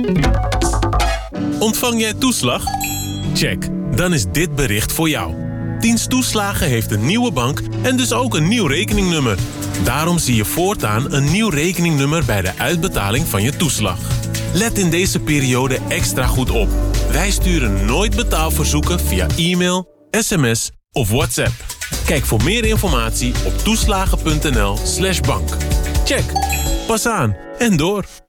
Ontvang jij toeslag? Check, dan is dit bericht voor jou. Dienst Toeslagen heeft een nieuwe bank en dus ook een nieuw rekeningnummer. Daarom zie je voortaan een nieuw rekeningnummer bij de uitbetaling van je toeslag. Let in deze periode extra goed op. Wij sturen nooit betaalverzoeken via e-mail, sms of WhatsApp. Kijk voor meer informatie op toeslagen.nl/bank. Check, pas aan en door.